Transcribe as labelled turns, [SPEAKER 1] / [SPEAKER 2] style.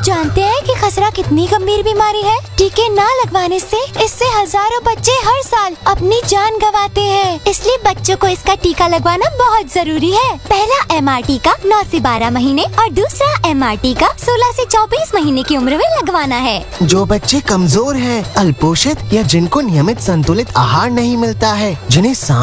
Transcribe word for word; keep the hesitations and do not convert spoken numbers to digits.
[SPEAKER 1] जानते हैं कि खसरा कितनी गंभीर बीमारी है? टीके न लगवाने से इससे हजारों बच्चे हर साल अपनी जान गंवाते हैं। इसलिए बच्चों को इसका टीका लगवाना बहुत जरूरी है। पहला एम आर टी का नौ से बारह महीने और दूसरा एम आर टी का सोलह से चौबीस महीने की उम्र में लगवाना है।
[SPEAKER 2] जो बच्चे कमजोर हैं, अल्पोषित या जिनको नियमित संतुलित आहार नहीं मिलता है, जिन्हें